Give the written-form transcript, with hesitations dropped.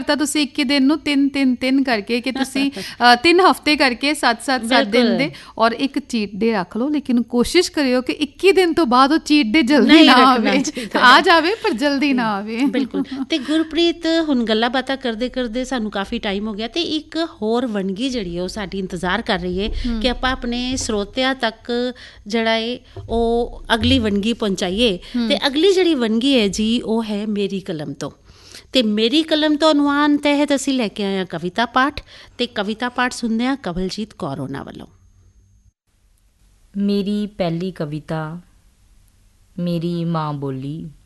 ਕਰਤਾ ਤੁਸੀਂ 21 ਦਿਨ ਨੂੰ 3 ਕਰਕੇ ਕਿ ਤੁਸੀਂ 3 ਹਫ਼ਤੇ ਕਰਕੇ 7 ਦਿਨ ਦੇ, ਔਰ ਇੱਕ ਚੀਟ ਡੇ ਰੱਖ ਲਓ। ਲੇਕਿਨ ਕੋਸ਼ਿਸ਼ ਕਰਿਓ ਕਿ 21 ਦਿਨ ਤੋਂ ਬਾਅਦ ਉਹ ਚੀਟ ਡੇ ਜਲਦੀ ਨਾ ਆਵੇ, ਆ ਜਾਵੇ ਪਰ ਜਲਦੀ ਨਾ ਆਵੇ। ਬਿਲਕੁਲ। ਤੇ ਗੁਰਪ੍ਰੀਤ, ਹੁਣ ਗੱਲਾਂ ਬਾਤਾਂ ਕਰਦੇ ਕਰਦੇ ਸਾਨੂੰ ਕਾਫੀ ਟਾਈਮ ਹੋ ਗਿਆ, ਤੇ ਇੱਕ ਹੋਰ ਵੰਨਗੀ ਜਿਹੜੀ ਹੈ ਉਹ ਸਾਡੀ ਇੰਤਜ਼ਾਰ ਕਰ ਰਹੀ ਹੈ ਕਿ ਆਪਾਂ ਆਪਣੇ ਸਰੋਤਿਆਂ ਤੱਕ ਜਿਹੜਾ ਹੈ ਉਹ ਅਗਲੀ ਵੰਨਗੀ ਪਹੁੰਚਾਈਏ। ਤੇ ਅਗਲੀ ਜਿਹੜੀ ਵੰਨਗੀ ਹੈ ਜੀ ਉਹ ਹੈ ਮੇਰੀ ਕਲਮ ਤੋਂ। ਤੇ ਮੇਰੀ ਕਲਮ ਤੋਂ ਅਨੁਮਾਨ ਤਹਿਤ ਅਸੀਂ ਲੈ ਕੇ ਆਏ ਹਾਂ ਕਵਿਤਾ ਪਾਠ, ਤੇ ਕਵਿਤਾ ਪਾਠ ਸੁਣਦੇ ਹਾਂ ਕਵਲਜੀਤ ਕੌਰ ਉਹਨਾਂ ਵੱਲੋਂ। ਮੇਰੀ ਪਹਿਲੀ ਕਵਿਤਾ ਮੇਰੀ ਮਾਂ ਬੋਲੀ।